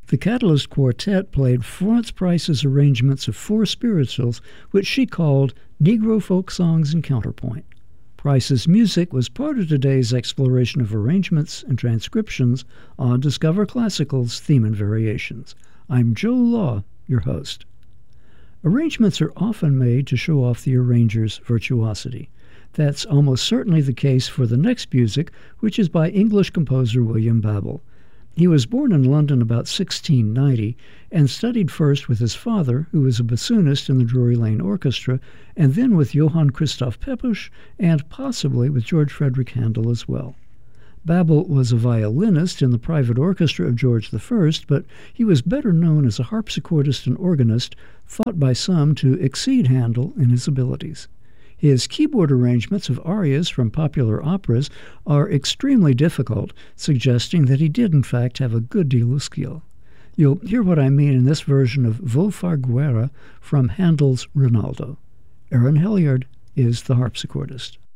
The Catalyst Quartet played Florence Price's arrangements of four spirituals, which she called Negro Folk Songs and Counterpoint. Price's music was part of today's exploration of arrangements and transcriptions on Discover Classical's Theme and Variations. I'm Joe Law, your host. Arrangements are often made to show off the arranger's virtuosity. That's almost certainly the case for the next music, which is by English composer William Babel. He was born in London about 1690 and studied first with his father, who was a bassoonist in the Drury Lane Orchestra, and then with Johann Christoph Pepusch and possibly with George Frederick Handel as well. Babel was a violinist in the private orchestra of George I, but he was better known as a harpsichordist and organist, thought by some to exceed Handel in his abilities. His keyboard arrangements of arias from popular operas are extremely difficult, suggesting that he did in fact have a good deal of skill. You'll hear what I mean in this version of Vo far guerra from Handel's Rinaldo. Aaron Heliard is the harpsichordist.